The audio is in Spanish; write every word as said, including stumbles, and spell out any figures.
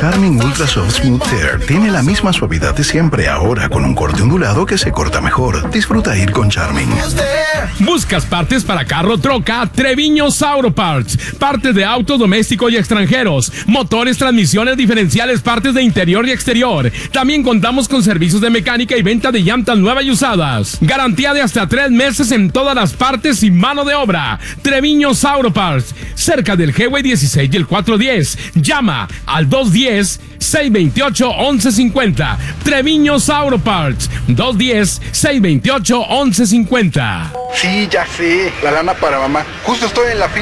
Charmin Ultra Soft Smooth Tear tiene la misma suavidad de siempre, ahora con un corte ondulado que se corta mejor. Disfruta ir con Charmin. ¿Buscas partes para carro, troca? Treviño Sauro Parts. Partes de autos domésticos y extranjeros. Motores, transmisiones, diferenciales, partes de interior y exterior. También contamos con servicios de mecánica y venta de llantas nuevas y usadas. Garantía de hasta tres meses en todas las partes y mano de obra. Treviño Sauro Parts. Cerca del Highway dieciséis y el cuatrocientos diez. Llama al dos uno cero, seis dos ocho, once cincuenta. Treviño Sauro Parts. dos uno cero, seis dos ocho, once cincuenta. Sí, ya sé. La lana para mamá. Justo estoy en la fila